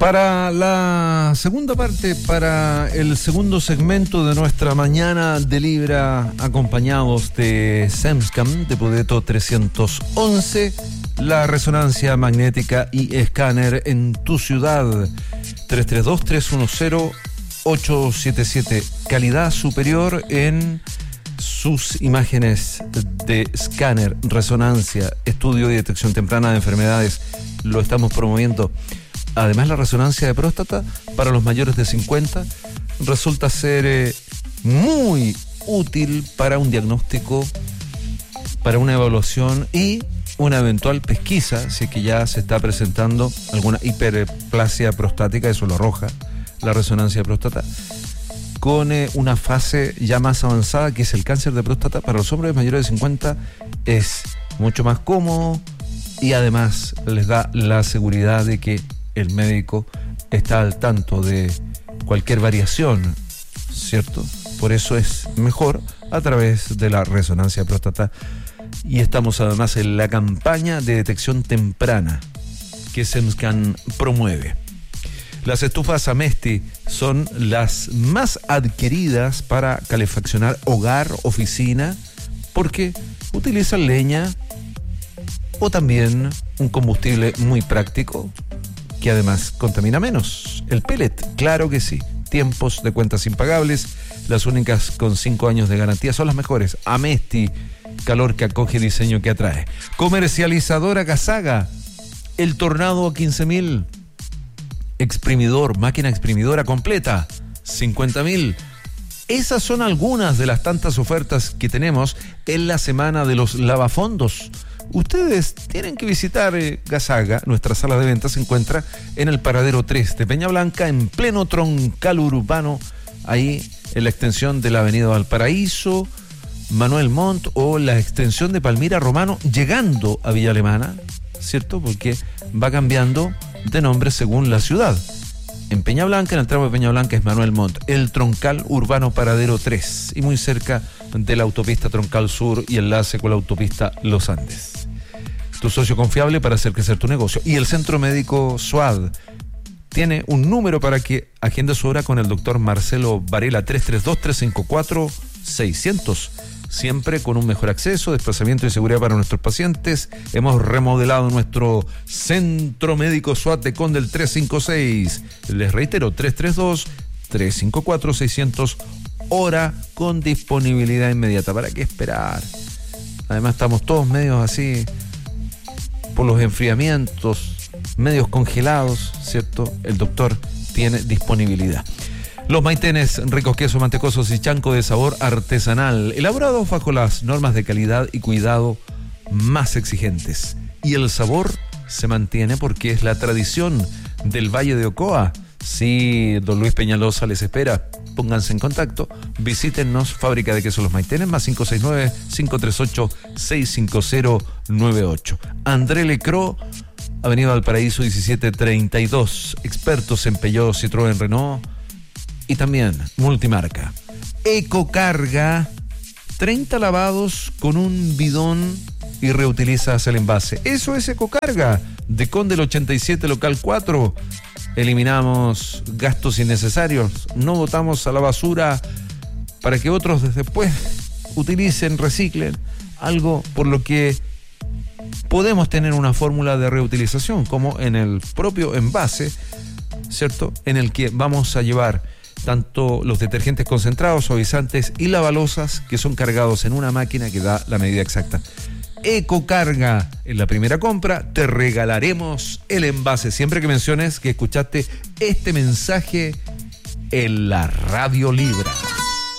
Para la segunda parte, para el segundo segmento de nuestra mañana de Libra, acompañados de Semscan, de Pudeto 311, la resonancia magnética y escáner en tu ciudad, 332-310-877, calidad superior en sus imágenes de escáner, resonancia, estudio y detección temprana de enfermedades, lo estamos promoviendo. Además, la resonancia de próstata para los mayores de 50 resulta ser muy útil para un diagnóstico, para una evaluación y una eventual pesquisa, si es que ya se está presentando alguna hiperplasia prostática, eso lo arroja la resonancia de próstata, con una fase ya más avanzada, que es el cáncer de próstata. Para los hombres mayores de 50 es mucho más cómodo y además les da la seguridad de que el médico está al tanto de cualquier variación, ¿cierto? Por eso es mejor a través de la resonancia de próstata. Y estamos además en la campaña de detección temprana que Semscan promueve. Las estufas Amesti son las más adquiridas para calefaccionar hogar, oficina, porque utilizan leña o también un combustible muy práctico que además contamina menos. El pellet, claro que sí. Tiempos de cuentas impagables, las únicas con 5 años de garantía son las mejores. Amesti, calor que acoge, diseño que atrae. Comercializadora Gasaga, el Tornado a 15.000. Exprimidor, máquina exprimidora completa, 50.000. Esas son algunas de las tantas ofertas que tenemos en la semana de los lavafondos. Ustedes tienen que visitar Gasaga. Nuestra sala de ventas se encuentra en el paradero 3 de Peña Blanca, en pleno troncal urbano, ahí en la extensión de la avenida Valparaíso, Manuel Montt, o la extensión de Palmira Romano, llegando a Villa Alemana, ¿cierto? Porque va cambiando de nombre según la ciudad. En Peña Blanca, en el tramo de Peña Blanca, es Manuel Montt, el troncal urbano paradero 3, y muy cerca de la autopista Troncal Sur y enlace con la autopista Los Andes. Tu socio confiable para hacer crecer tu negocio. Y el Centro Médico SUAD tiene un número para que agende su hora con el doctor Marcelo Varela, 332-354-600. Siempre con un mejor acceso, desplazamiento y seguridad para nuestros pacientes. Hemos remodelado nuestro Centro Médico SUAD de Conde, el 356. Les reitero, 332-354-600, hora con disponibilidad inmediata. ¿Para qué esperar? Además estamos todos medios así por los enfriamientos, medios congelados, ¿cierto? El doctor tiene disponibilidad. Los maitenes, ricos quesos mantecosos y chanco de sabor artesanal, elaborados bajo las normas de calidad y cuidado más exigentes. Y el sabor se mantiene porque es la tradición del Valle de Ocoa. Sí, don Luis Peñalosa les espera. Pónganse en contacto, visítennos, Fábrica de Quesos Los Maitenes, más 569-538-65098. André Lecro, Avenida Valparaíso 1732. Expertos en Peugeot, Citroën, Renault y también multimarca. Ecocarga, 30 lavados con un bidón y reutilizas el envase. Eso es Ecocarga, de Conde el 87, local 4. Eliminamos gastos innecesarios, no botamos a la basura para que otros después utilicen, reciclen, algo por lo que podemos tener una fórmula de reutilización, como en el propio envase, ¿cierto? En el que vamos a llevar tanto los detergentes concentrados, suavizantes y lavalosas, que son cargados en una máquina que da la medida exacta. Ecocarga, en la primera compra te regalaremos el envase, siempre que menciones que escuchaste este mensaje en la Radio Libra.